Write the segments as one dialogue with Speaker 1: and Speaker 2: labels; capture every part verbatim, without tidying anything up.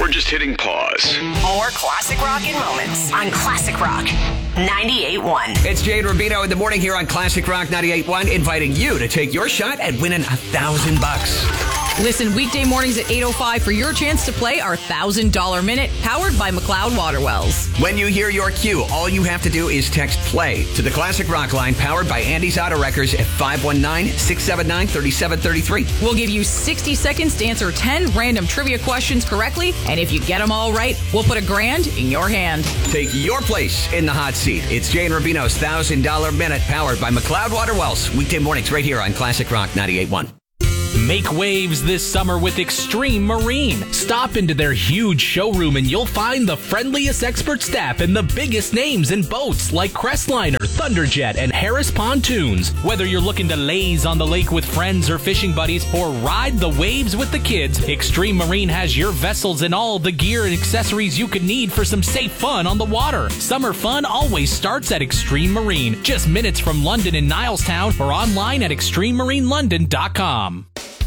Speaker 1: or just hitting pause.
Speaker 2: More classic rock in moments on Classic Rock ninety-eight point one.
Speaker 3: It's Jay and Rubino in the morning here on Classic Rock ninety-eight point one, inviting you to take your shot at winning a thousand bucks.
Speaker 4: Listen weekday mornings at eight oh five for your chance to play our one thousand dollars minute powered by McLeod Water Wells.
Speaker 3: When you hear your cue, all you have to do is text play to the Classic Rock line powered by Andy's Auto Wreckers at five one nine, six seven nine, three seven three three.
Speaker 4: We'll give you sixty seconds to answer ten random trivia questions correctly, and if you get them all right, we'll put a grand in your hand.
Speaker 3: Take your place in the hot seat. It's Jay and Rubino's one thousand dollars minute powered by McLeod Water Wells. Weekday mornings right here on Classic Rock ninety-eight point one.
Speaker 5: Make waves this summer with Extreme Marine. Stop into their huge showroom and you'll find the friendliest expert staff and the biggest names in boats like Crestliner, Thunderjet, and Harris Pontoons. Whether you're looking to laze on the lake with friends or fishing buddies or ride the waves with the kids, Extreme Marine has your vessels and all the gear and accessories you could need for some safe fun on the water. Summer fun always starts at Extreme Marine, just minutes from London and Nilestown, or online at extreme marine london dot com.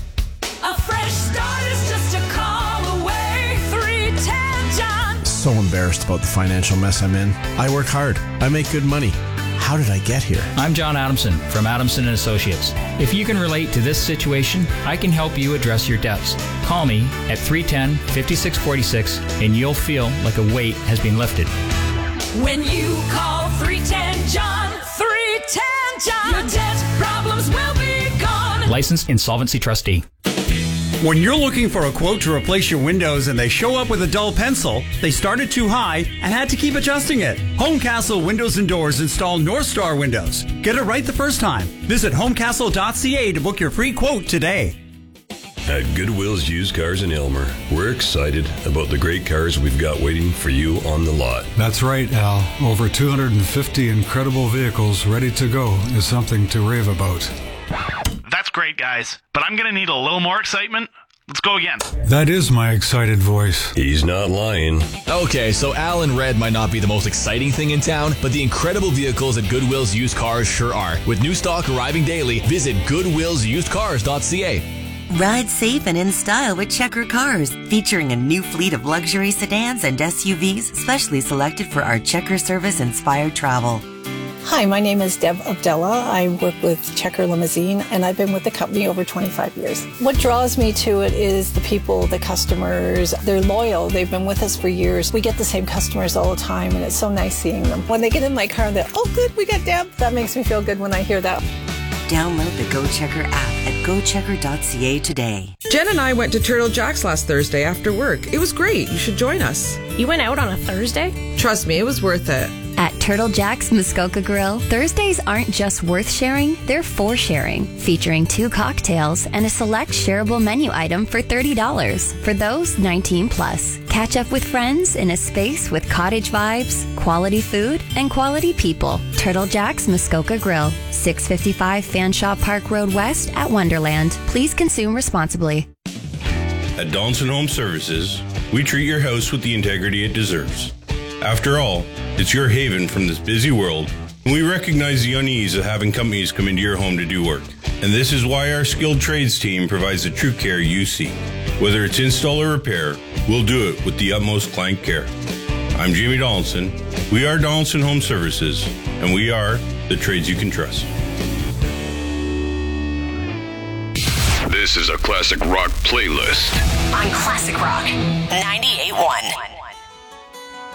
Speaker 6: A fresh start is just a call away. three ten John.
Speaker 7: So embarrassed about the financial mess I'm in. I work hard. I make good money. How did I get here?
Speaker 8: I'm John Adamson from Adamson and Associates. If you can relate to this situation, I can help you address your debts. Call me at three one zero, five six four six and you'll feel like a weight has been lifted.
Speaker 6: When you call three ten John, three ten John, your debt problems will be gone.
Speaker 8: Licensed Insolvency Trustee.
Speaker 9: When you're looking for a quote to replace your windows and they show up with a dull pencil, they started too high and had to keep adjusting it. Homecastle Windows and Doors install North Star windows. Get it right the first time. Visit homecastle dot c a to book your free quote today.
Speaker 10: At Goodwill's Used Cars in Aylmer, we're excited about the great cars we've got waiting for you on the lot.
Speaker 11: That's right, Al. Over two hundred fifty incredible vehicles ready to go is something to rave about.
Speaker 12: That's great, guys, but I'm going to need a little more excitement. Let's go again.
Speaker 11: That is my excited voice.
Speaker 10: He's not lying.
Speaker 13: Okay, so Al and Red might not be the most exciting thing in town, but the incredible vehicles at Goodwill's Used Cars sure are. With new stock arriving daily, visit goodwills used cars dot c a.
Speaker 14: Ride safe and in style with Checker Cars, featuring a new fleet of luxury sedans and S U Vs specially selected for our Checker service-inspired travel.
Speaker 15: Hi, my name is Deb Abdella. I work with Checker Limousine, and I've been with the company over twenty-five years. What draws me to it is the people, the customers. They're loyal. They've been with us for years. We get the same customers all the time, and it's so nice seeing them. When they get in my car, they're, oh, good, we got Deb. That makes me feel good when I hear that.
Speaker 14: Download the Go Checker app at go checker dot c a today.
Speaker 16: Jen and I went to Turtle Jack's last Thursday after work. It was great. You should join us.
Speaker 17: You went out on a Thursday?
Speaker 16: Trust me, it was worth it.
Speaker 18: At Turtle Jack's Muskoka Grill, Thursdays aren't just worth sharing, they're for sharing. Featuring two cocktails and a select shareable menu item for thirty dollars for those nineteen plus. Catch up with friends in a space with cottage vibes, quality food, and quality people. Turtle Jack's Muskoka Grill, six fifty-five Fanshawe Park Road West at Wonderland. Please consume responsibly.
Speaker 10: At Donaldson Home Services, we treat your house with the integrity it deserves. After all, it's your haven from this busy world, and we recognize the unease of having companies come into your home to do work. And this is why our skilled trades team provides the true care you seek. Whether it's install or repair, we'll do it with the utmost client care. I'm Jamie Donaldson. We are Donaldson Home Services, and we are the trades you can trust.
Speaker 1: This is a Classic Rock playlist
Speaker 2: on Classic Rock ninety-eight point one.